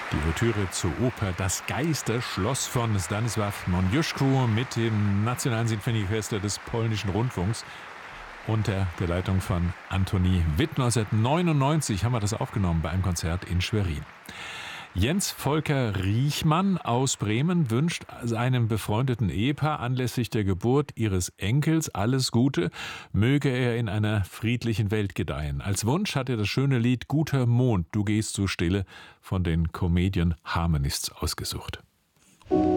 Die Ouvertüre zur Oper Das Geisterschloss von Stanisław Moniuszko mit dem Nationalen Sinfonieorchester des Polnischen Rundfunks unter der Leitung von Antoni Witt. 1999 haben wir das aufgenommen bei einem Konzert in Schwerin. Jens Volker Riechmann aus Bremen wünscht seinem befreundeten Ehepaar anlässlich der Geburt ihres Enkels alles Gute, möge er in einer friedlichen Welt gedeihen. Als Wunsch hat er das schöne Lied Guter Mond, du gehst so stille von den Comedian Harmonists ausgesucht.